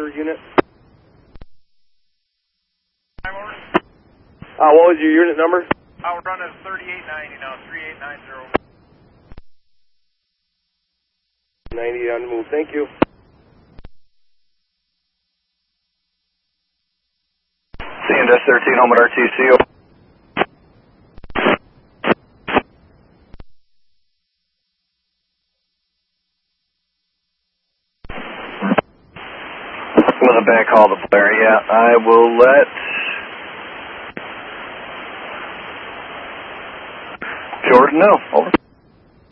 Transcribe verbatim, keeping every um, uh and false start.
unit. Uh, what was your unit number? Uh, we're running thirty-eight ninety now, thirty-eight ninety. ninety on the move, thank you. C and S thirteen, home at R T C. With a backhaul to Blair, yeah, I will let Jordan know. Over.